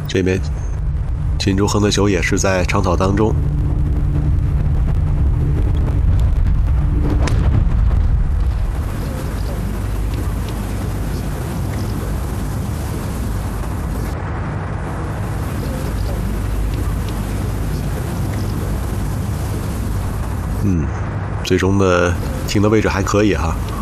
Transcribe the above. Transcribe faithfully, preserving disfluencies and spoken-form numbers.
这边金珠亨的球也是在长草当中。嗯，最终的停的位置还可以哈。